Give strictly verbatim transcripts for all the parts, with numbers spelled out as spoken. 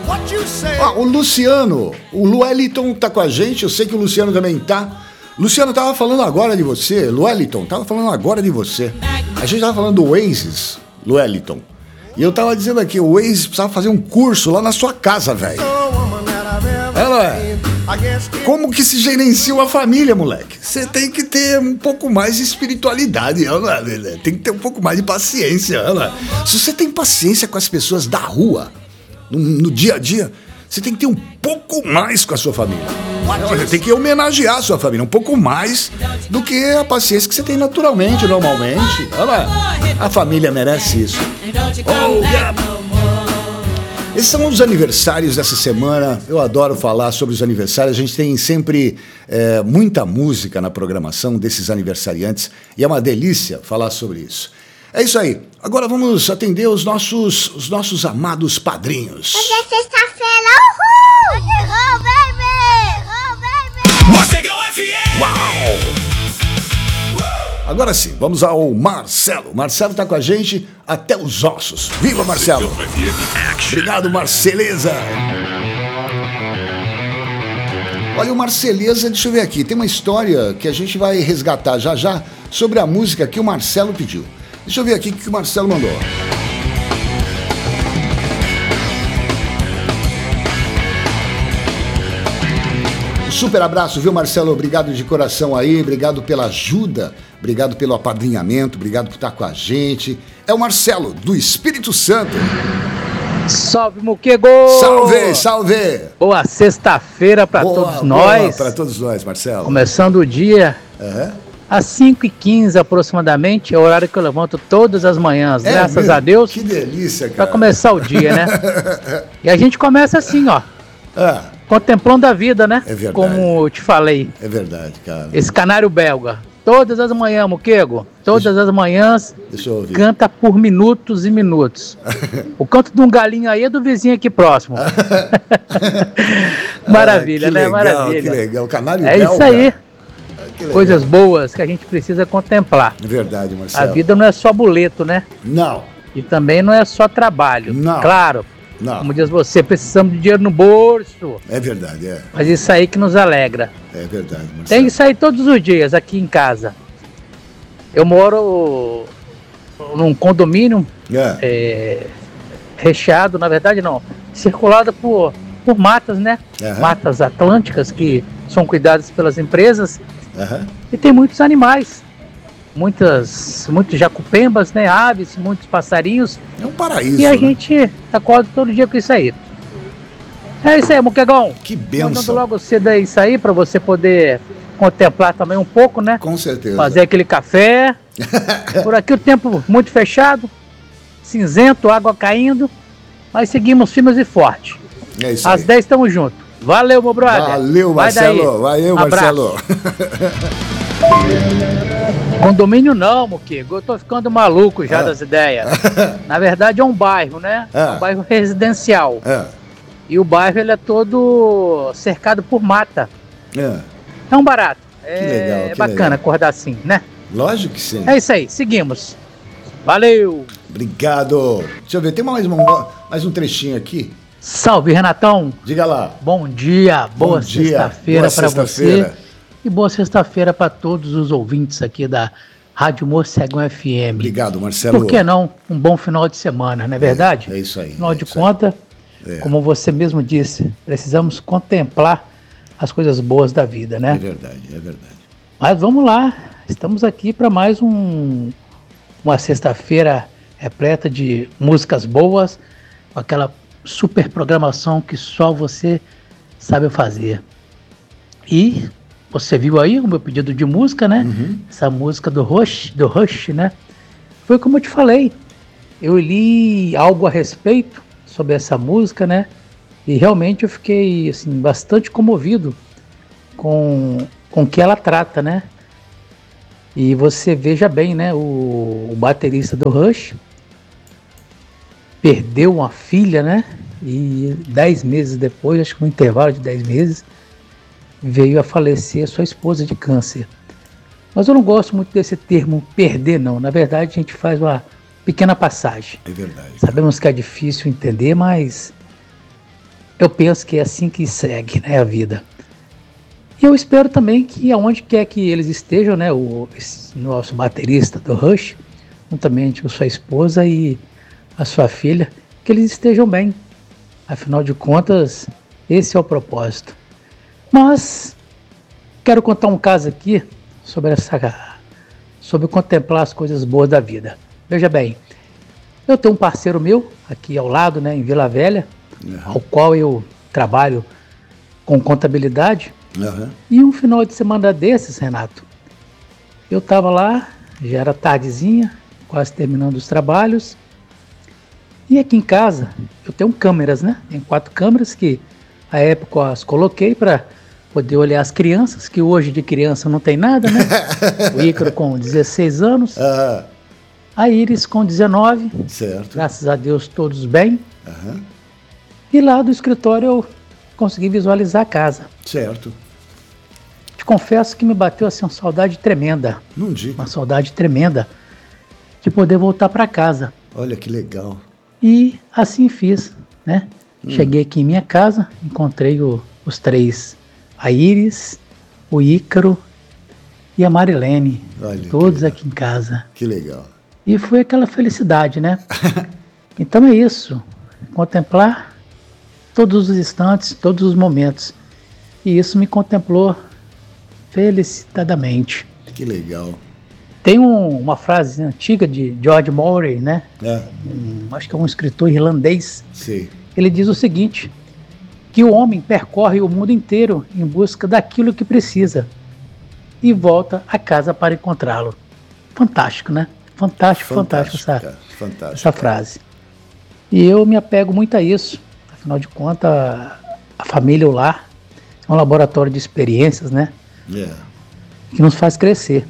Ah, o Luciano, o Lueliton tá com a gente, eu sei que o Luciano também tá. Luciano, tava falando agora de você, Lueliton, tava falando agora de você. A gente tava falando do Oasis, Lueliton. E eu tava dizendo aqui, o Oasis precisava fazer um curso lá na sua casa, velho. Ela é. Como que se gerencia uma família, moleque? Você tem que ter um pouco mais de espiritualidade, ela, tem que ter um pouco mais de paciência. Ela. Se você tem paciência com as pessoas da rua, no, no dia a dia, você tem que ter um pouco mais com a sua família. Você tem que homenagear a sua família um pouco mais do que a paciência que você tem naturalmente, normalmente. Ela, a família merece isso. Oh, yeah. Esses são os aniversários dessa semana. Eu adoro falar sobre os aniversários. A gente tem sempre é, muita música na programação desses aniversariantes e é uma delícia falar sobre isso. É isso aí. Agora vamos atender os nossos, os nossos amados padrinhos. Hoje é sexta-feira, uhul! Oh, baby! Oh, baby! Uau! Agora sim, vamos ao Marcelo. Marcelo tá com a gente até os ossos. Viva, Marcelo! Obrigado, Marceleza! Olha, o Marceleza, deixa eu ver aqui, tem uma história que a gente vai resgatar já já sobre a música que o Marcelo pediu. Deixa eu ver aqui o que o Marcelo mandou. Super abraço, viu, Marcelo? Obrigado de coração aí, obrigado pela ajuda, obrigado pelo apadrinhamento, obrigado por estar com a gente. É o Marcelo, do Espírito Santo. Salve, Muquego! Salve, salve! Boa sexta-feira para todos nós. Para todos nós, Marcelo. Começando o dia uhum. às cinco e quinze aproximadamente, é o horário que eu levanto todas as manhãs, é graças mesmo? a Deus. Que delícia, cara. Para começar o dia, né? E a gente começa assim, ó. Ah. Contemplando a vida, né? É verdade. Como eu te falei. É verdade, cara. Esse canário belga. Todas as manhãs, Muquego. Todas deixa, as manhãs. Deixa eu ouvir. Canta por minutos e minutos. O canto de um galinho aí é do vizinho aqui próximo. Maravilha, ah, né? Legal, Maravilha. Que legal. O canário é belga. Isso aí. Ah, coisas boas que a gente precisa contemplar. É verdade, Marcelo. A vida não é só boleto, né? Não. E também não é só trabalho. Não. Claro. Não. Como diz você, precisamos de dinheiro no bolso. É verdade, é. Mas isso aí que nos alegra. É verdade, Marcelo. Tem que sair todos os dias aqui em casa. Eu moro num condomínio é. É, recheado, na verdade não, circulado por, por matas, né? Uhum. Matas atlânticas que são cuidadas pelas empresas. Uhum. E tem muitos animais. Muitas, muitos jacupembas, né, aves, muitos passarinhos. É um paraíso. E a né? gente acorda todo dia com isso aí. É isso aí, Muquegão. Que bênção. Mandando logo cedo é isso aí para você poder contemplar também um pouco, né? Com certeza. Fazer aquele café. Por aqui o tempo muito fechado, cinzento, água caindo, mas seguimos firmes e fortes. É isso Às aí. dez estamos juntos. Valeu, meu brother. Valeu, Marcelo. Valeu, Marcelo. Condomínio não, Muquego. Eu tô ficando maluco já ah. das ideias. Na verdade é um bairro, né? Ah. É um bairro residencial. Ah. E o bairro ele é todo cercado por mata. É, é um barato. É, que legal, é que bacana legal. acordar assim, né? Lógico que sim. É isso aí, seguimos. Valeu. Obrigado. Deixa eu ver, tem mais, uma, mais um trechinho aqui. Salve, Renatão. Diga lá. Bom dia, boa sexta-feira para você. E boa sexta-feira para todos os ouvintes aqui da Rádio Morcegão F M. Obrigado, Marcelo. Por que não? Um bom final de semana, não é verdade? É, é isso aí. Afinal é de contas, é. como você mesmo disse, precisamos contemplar as coisas boas da vida, né? É verdade, é verdade. Mas vamos lá, estamos aqui para mais um, uma sexta-feira repleta de músicas boas, com aquela super programação que só você sabe fazer. E você viu aí o meu pedido de música, né? Uhum. Essa música do Rush, do Rush, né? Foi como eu te falei. Eu li algo a respeito sobre essa música, né? E realmente eu fiquei assim, bastante comovido com, com o que ela trata, né? E você veja bem, né? O, o baterista do Rush perdeu uma filha, né? E dez meses depois, acho que um intervalo de dez meses, veio a falecer a sua esposa de câncer. Mas eu não gosto muito desse termo perder, não. Na verdade, a gente faz uma pequena passagem. É verdade. Sabemos que é difícil entender, mas eu penso que é assim que segue, né, a vida. E eu espero também que aonde quer que eles estejam, né, o esse nosso baterista do Rush, juntamente com sua esposa e a sua filha, que eles estejam bem. Afinal de contas, esse é o propósito. Mas quero contar um caso aqui sobre essa, sobre contemplar as coisas boas da vida. Veja bem, eu tenho um parceiro meu aqui ao lado, né, em Vila Velha, uhum. ao qual eu trabalho com contabilidade. Uhum. E um final de semana desses, Renato, eu estava lá, já era tardezinha, quase terminando os trabalhos. E aqui em casa eu tenho câmeras, né? Tem quatro câmeras que à época eu as coloquei para poder olhar as crianças, que hoje de criança não tem nada, né? O Ícaro com dezesseis anos, uhum. a Iris com dezenove, certo. Graças a Deus todos bem. Uhum. E lá do escritório eu consegui visualizar a casa. Certo. Te confesso que me bateu assim uma saudade tremenda. Não diga. Uma saudade tremenda de poder voltar para casa. Olha que legal. E assim fiz, né? Hum. Cheguei aqui em minha casa, encontrei o, os três, a Iris, o Ícaro e a Marilene. Olha, todos aqui em casa. Que legal. E foi aquela felicidade, né? Então é isso. Contemplar todos os instantes, todos os momentos. E isso me contemplou felicitadamente. Que legal. Tem um, uma frase antiga de George Morley, né? É. Um, acho que é um escritor irlandês. Sim. Ele diz o seguinte, que o homem percorre o mundo inteiro em busca daquilo que precisa e volta a casa para encontrá-lo. Fantástico, né? Fantástico, fantástico, fantástico, essa, fantástico, essa frase. E eu me apego muito a isso. Afinal de contas, a família, o lar, é um laboratório de experiências, né? Yeah. Que nos faz crescer.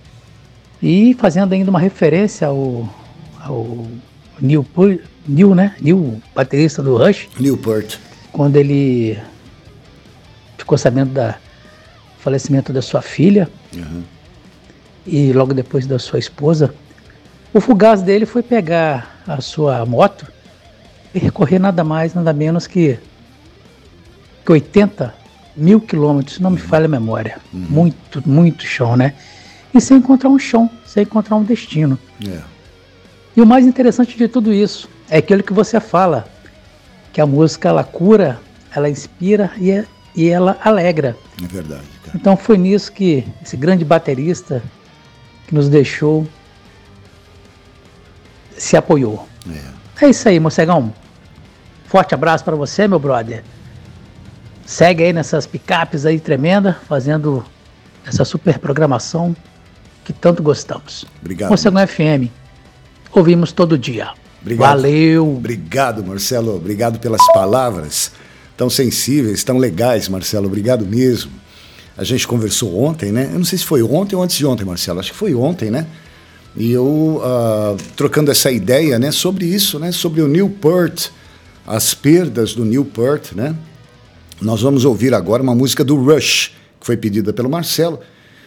E fazendo ainda uma referência ao, ao Neil, Neil, né? Neil, baterista do Rush. Neil Peart. Quando ele ficou sabendo do falecimento da sua filha, uhum. e logo depois da sua esposa, o fugaz dele foi pegar a sua moto e recorrer nada mais, nada menos que, que oitenta mil quilômetros, não me falha a memória. Uhum. Muito, muito chão, né? E sem encontrar um chão, sem encontrar um destino. Yeah. E o mais interessante de tudo isso é aquilo que você fala, que a música ela cura, ela inspira e, é, e ela alegra. É verdade, cara. Então foi nisso que esse grande baterista que nos deixou se apoiou. É, é isso aí, Morcegão. Forte abraço para você, meu brother. Segue aí nessas picapes aí tremenda, fazendo essa super programação que tanto gostamos. Obrigado. Morcegão F M. Ouvimos todo dia. Obrigado. Valeu. Obrigado, Marcelo. Obrigado pelas palavras tão sensíveis, tão legais, Marcelo. Obrigado mesmo. A gente conversou ontem, né? Eu não sei se foi ontem ou antes de ontem, Marcelo. Acho que foi ontem, né? E eu uh, trocando essa ideia, né? Sobre isso, né? Sobre o Neil Peart, as perdas do Neil Peart, né? Nós vamos ouvir agora uma música do Rush, que foi pedida pelo Marcelo.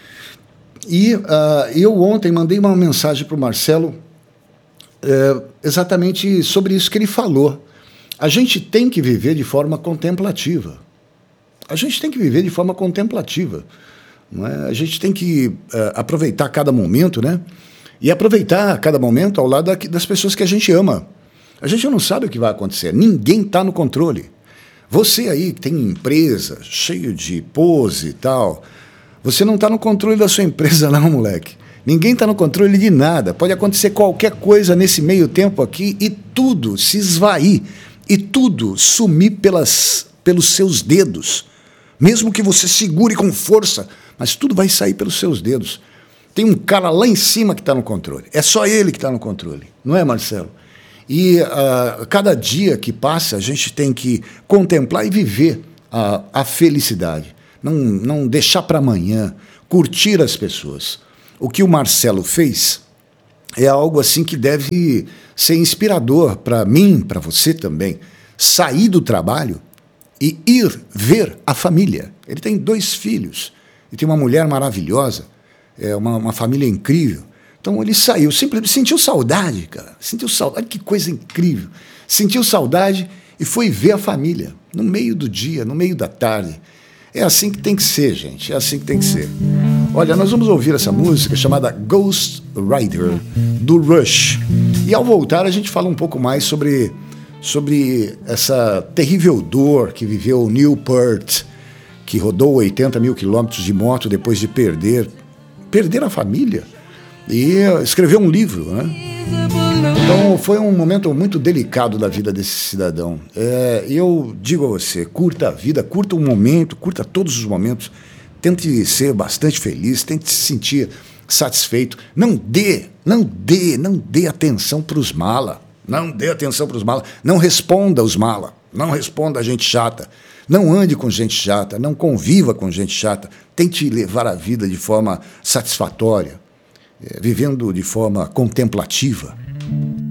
E uh, eu ontem mandei uma mensagem para o Marcelo uh, exatamente sobre isso que ele falou. A gente tem que viver de forma contemplativa. A gente tem que viver de forma contemplativa. Não é? A gente tem que uh, aproveitar cada momento, né? E aproveitar cada momento ao lado da, das pessoas que a gente ama. A gente não sabe o que vai acontecer. Ninguém está no controle. Você aí que tem empresa, cheio de pose e tal, você não está no controle da sua empresa não, moleque. Ninguém está no controle de nada. Pode acontecer qualquer coisa nesse meio tempo aqui e tudo se esvair. E tudo sumir pelas, pelos seus dedos. Mesmo que você segure com força, mas tudo vai sair pelos seus dedos. Tem um cara lá em cima que está no controle. É só ele que está no controle. Não é, Marcelo? E uh, cada dia que passa, a gente tem que contemplar e viver a, a felicidade. Não, não deixar para amanhã, curtir as pessoas. O que o Marcelo fez é algo assim que deve ser inspirador para mim, para você também. Sair do trabalho e ir ver a família. Ele tem dois filhos e tem uma mulher maravilhosa, é uma, uma família incrível. Então ele saiu, simplesmente sentiu saudade, cara. Sentiu saudade, que coisa incrível. Sentiu saudade e foi ver a família. no meio do dia, no meio da tarde. É assim que tem que ser, gente, é assim que tem que ser. Olha, nós vamos ouvir essa música chamada Ghost Rider, do Rush. E ao voltar a gente fala um pouco mais sobre, sobre essa terrível dor que viveu o Neil Peart, que rodou oitenta mil quilômetros de moto depois de perder, perder a família. E escreveu um livro, né? Então foi um momento muito delicado da vida desse cidadão. É, eu digo a você, curta a vida, curta o momento, curta todos os momentos, tente ser bastante feliz, tente se sentir satisfeito. Não dê, não dê, não dê atenção para os mala, não dê atenção para os mala, não responda aos mala, não responda a gente chata, não ande com gente chata, não conviva com gente chata, tente levar a vida de forma satisfatória, vivendo de forma contemplativa.